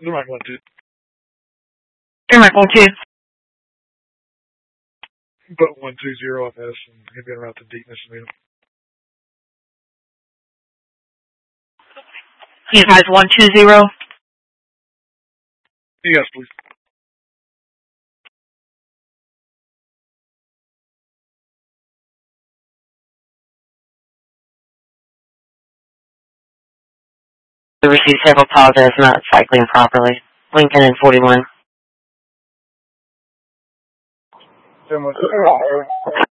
Denmark 1-2. Denmark 1-2. Boat 120 off Edison. He'll be en route to Deepness and meet him. You guys 120. Yes, please. We received several positives not cycling properly. Lincoln and 41.